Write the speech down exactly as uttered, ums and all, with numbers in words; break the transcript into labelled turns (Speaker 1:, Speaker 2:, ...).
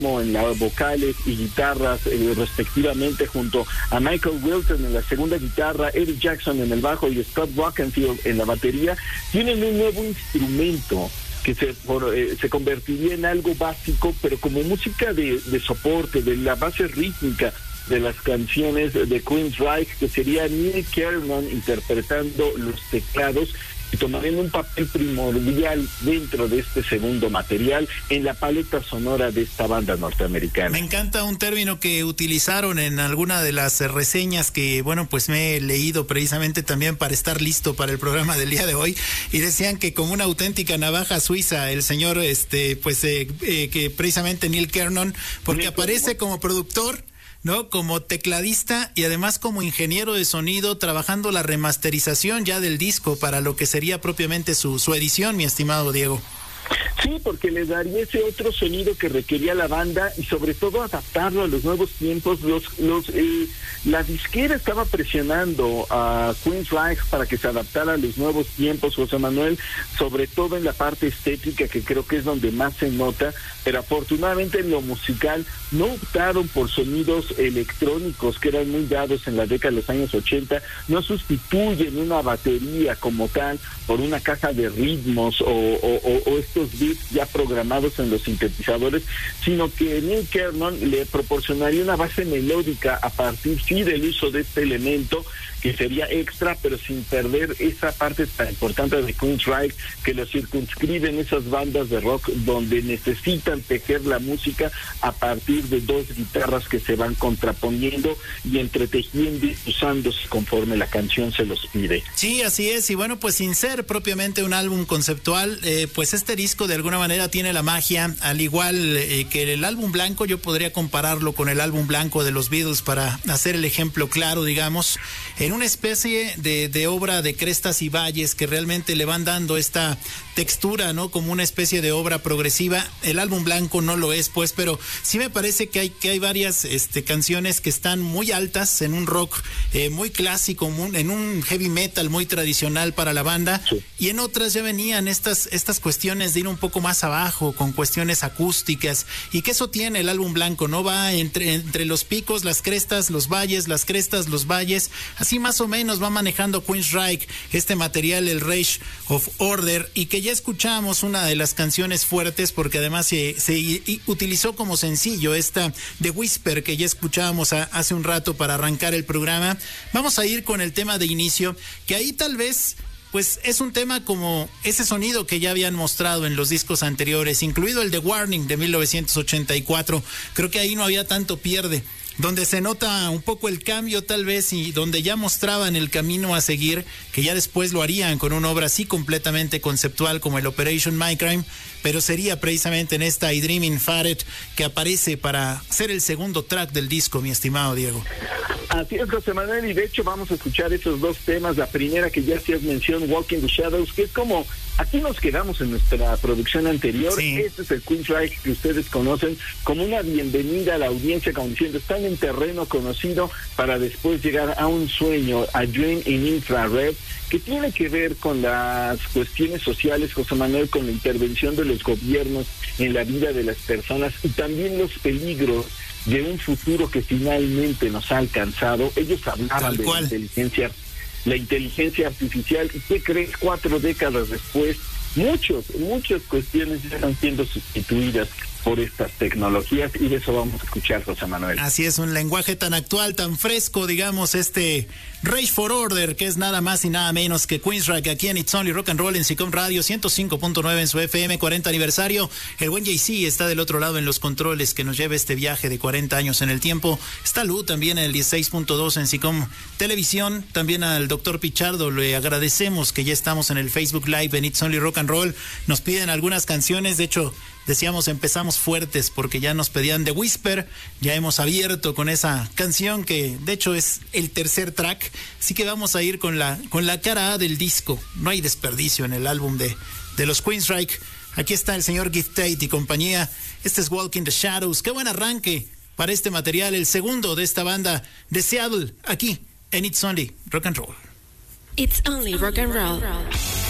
Speaker 1: en las vocales y guitarras eh, respectivamente, junto a Michael Wilton en la segunda guitarra, Eddie Jackson en el bajo y Scott Rockenfield en la batería, tienen un nuevo instrumento que se, por, eh, se convertiría en algo básico, pero como música de, de soporte, de la base rítmica de las canciones de Queensryche, que sería Neil Kernon interpretando los teclados y tomarían un papel primordial dentro de este segundo material en la paleta sonora de esta banda norteamericana.
Speaker 2: Me encanta un término que utilizaron en alguna de las reseñas que, bueno, pues me he leído precisamente también para estar listo para el programa del día de hoy, y decían que como una auténtica navaja suiza el señor, este, pues eh, eh, que precisamente Neil Kernon, porque Neil aparece como productor, ¿no? Como tecladista y además como ingeniero de sonido, trabajando la remasterización ya del disco para lo que sería propiamente su, su edición, mi estimado Diego.
Speaker 1: Sí, porque le daría ese otro sonido que requería la banda y sobre todo adaptarlo a los nuevos tiempos. Los, los, eh, la disquera estaba presionando a Queensryche para que se adaptara a los nuevos tiempos, José Manuel, sobre todo en la parte estética, que creo que es donde más se nota, pero afortunadamente en lo musical no optaron por sonidos electrónicos que eran muy dados en la década de los años ochenta, no sustituyen una batería como tal por una caja de ritmos o, o, o estos beats ya programados en los sintetizadores, sino que Neil Kernon le proporcionaría una base melódica a partir sí del uso de este elemento que sería extra, pero sin perder esa parte tan importante de Queensryche que lo circunscriben esas bandas de rock donde necesitan tejer la música a partir de dos guitarras que se van contraponiendo y entretejiendo y usándose conforme la canción se los pide.
Speaker 2: Sí, así es, y bueno, pues sin ser propiamente un álbum conceptual, eh, pues este disco de alguna manera tiene la magia, al igual eh, que el álbum blanco. Yo podría compararlo con el álbum blanco de los Beatles para hacer el ejemplo claro, digamos, en una especie de, de obra de crestas y valles que realmente le van dando esta textura, ¿no? Como una especie de obra progresiva. El álbum blanco no lo es, pues, pero sí me parece que hay que hay varias este, canciones que están muy altas en un rock eh, muy clásico, muy, en un heavy metal muy tradicional para la banda, sí. Y en otras ya venían estas estas cuestiones de ir un poco más abajo con cuestiones acústicas, y que eso tiene el álbum blanco, ¿no? Va entre entre los picos, las crestas, los valles, las crestas, los valles, así más o menos va manejando Queensryche este material, el Rage of Order, y que ya escuchamos una de las canciones fuertes, porque además se, se y, utilizó como sencillo esta de Whisper que ya escuchábamos a, hace un rato para arrancar el programa. Vamos a ir con el tema de inicio, que ahí tal vez pues es un tema como ese sonido que ya habían mostrado en los discos anteriores, incluido el de Warning de mil novecientos ochenta y cuatro. Creo que ahí no había tanto pierde, donde se nota un poco el cambio tal vez, y donde ya mostraban el camino a seguir, que ya después lo harían con una obra así completamente conceptual como el Operation Mindcrime, pero sería precisamente en esta I Dream in Faded que aparece para ser el segundo track del disco, mi estimado Diego.
Speaker 1: Así es, José Manuel, y de hecho vamos a escuchar esos dos temas. La primera, que ya hacías mención, Walking the Shadows, que es como, aquí nos quedamos en nuestra producción anterior. Sí. Este es el Queensryche que ustedes conocen como una bienvenida a la audiencia, como diciendo, están en terreno conocido para después llegar a un sueño, a Dream in Infrared, que tiene que ver con las cuestiones sociales, José Manuel, con la intervención de los gobiernos en la vida de las personas y también los peligros de un futuro que finalmente nos ha alcanzado. Ellos hablaban de la inteligencia, la inteligencia artificial, y ¿qué crees? Cuatro décadas después, muchos, muchas cuestiones ya están siendo sustituidas por estas tecnologías, y de eso vamos a escuchar, José Manuel.
Speaker 2: Así es, un lenguaje tan actual, tan fresco, digamos, este Rage for Order, que es nada más y nada menos que Queensryche, aquí en It's Only Rock and Roll en SICOM Radio ciento cinco punto nueve en su F M, cuarenta aniversario. El buen Jay-Z está del otro lado en los controles que nos lleva este viaje de cuarenta años en el tiempo. Está Lu también en el dieciséis punto dos en SICOM Televisión. También al doctor Pichardo le agradecemos que ya estamos en el Facebook Live en It's Only Rock and Roll. Nos piden algunas canciones, de hecho, decíamos, empezamos fuertes porque ya nos pedían The Whisper, ya hemos abierto con esa canción que de hecho es el tercer track, así que vamos a ir con la con la cara A del disco. No hay desperdicio en el álbum de, de los Queensryche. Aquí está el señor Gift Tate y compañía. Este es Walking the Shadows. Qué buen arranque para este material, el segundo de esta banda de Seattle, aquí en It's Only Rock and Roll.
Speaker 3: It's Only Rock and Roll.